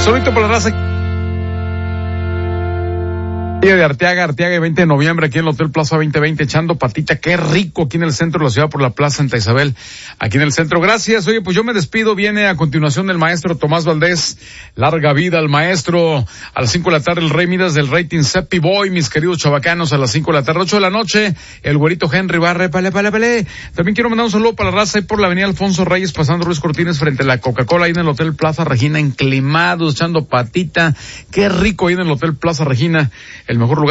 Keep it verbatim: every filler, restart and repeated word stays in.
Solito por la raza de Arteaga, Arteaga, veinte de noviembre, aquí en el Hotel Plaza veinte veinte, echando patita. Qué rico aquí en el centro de la ciudad, por la Plaza Santa Isabel, aquí en el centro. Gracias. Oye, pues yo me despido. Viene a continuación el maestro Tomás Valdés. Larga vida al maestro. A las cinco de la tarde, el Rey Midas del rating Seppi Boy, mis queridos chavacanos. A las cinco de la tarde, ocho de la noche, el güerito Henry Barre, pale, pale, pale. También quiero mandar un saludo para la raza ahí por la avenida Alfonso Reyes, pasando Ruiz Cortines, frente a la Coca-Cola, ahí en el Hotel Plaza Regina, enclimados, echando patita. Qué rico ahí en el Hotel Plaza Regina, el mejor lugar